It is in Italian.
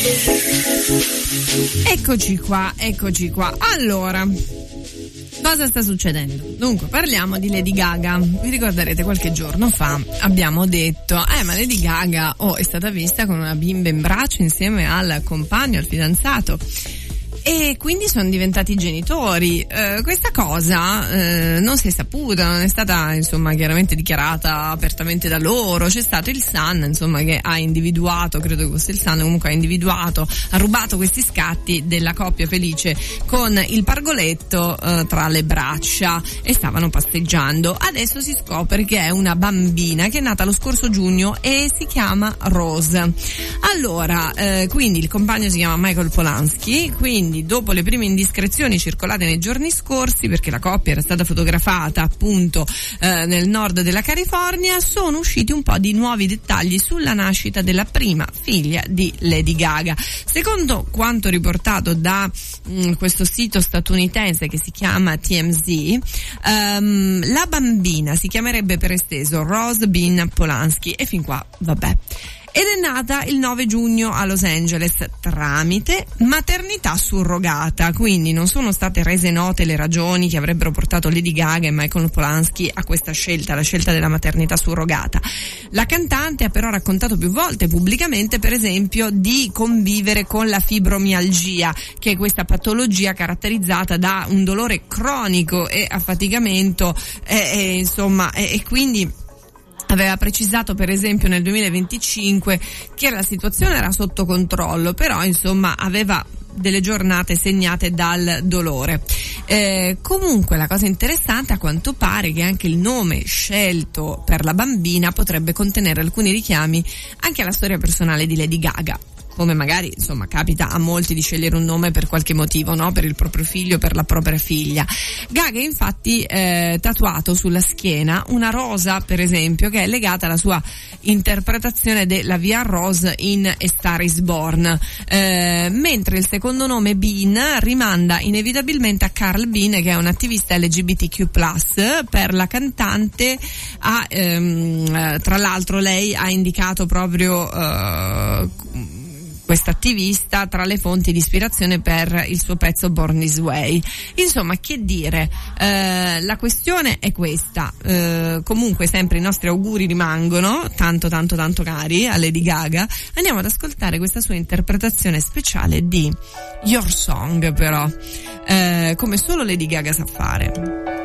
Eccoci qua. Allora, cosa sta succedendo? Dunque, parliamo di Lady Gaga. Vi ricorderete qualche giorno fa abbiamo detto ma Lady Gaga è stata vista con una bimba in braccio insieme al compagno, al fidanzato, e quindi sono diventati genitori. Questa cosa non si è saputa, non è stata insomma chiaramente dichiarata apertamente da loro. C'è stato il Sun insomma che ha individuato, credo che fosse il Sun, comunque ha rubato questi scatti della coppia felice con il pargoletto tra le braccia e stavano passeggiando. Adesso si scopre che è una bambina che è nata lo scorso giugno e si chiama Rose. Allora, quindi il compagno si chiama Michael Polanski, quindi dopo le prime indiscrezioni circolate nei giorni scorsi, perché la coppia era stata fotografata appunto nel nord della California, sono usciti un po' di nuovi dettagli sulla nascita della prima figlia di Lady Gaga. Secondo quanto riportato da questo sito statunitense che si chiama TMZ, la bambina si chiamerebbe per esteso Rose Bean Polanski, e fin qua vabbè. Ed è nata il 9 giugno a Los Angeles tramite maternità surrogata, quindi non sono state rese note le ragioni che avrebbero portato Lady Gaga e Michael Polanski a questa scelta, la scelta della maternità surrogata. La cantante ha però raccontato più volte pubblicamente, per esempio, di convivere con la fibromialgia, che è questa patologia caratterizzata da un dolore cronico e affaticamento, e quindi aveva precisato per esempio nel 2025 che la situazione era sotto controllo, però insomma aveva delle giornate segnate dal dolore. Comunque la cosa interessante, a quanto pare, che anche il nome scelto per la bambina potrebbe contenere alcuni richiami anche alla storia personale di Lady Gaga, come magari insomma capita a molti di scegliere un nome per qualche motivo, no? Per il proprio figlio, per la propria figlia. Gaga infatti tatuato sulla schiena una rosa, per esempio, che è legata alla sua interpretazione della Via Rose in A Star Is Born, mentre il secondo nome Bean rimanda inevitabilmente a Carl Bean, che è un attivista LGBTQ+. Per la cantante tra l'altro lei ha indicato proprio quest'attivista tra le fonti di ispirazione per il suo pezzo Born This Way. Insomma, che dire, la questione è questa. Comunque sempre i nostri auguri rimangono tanto cari a Lady Gaga. Andiamo ad ascoltare questa sua interpretazione speciale di Your Song, però come solo Lady Gaga sa fare.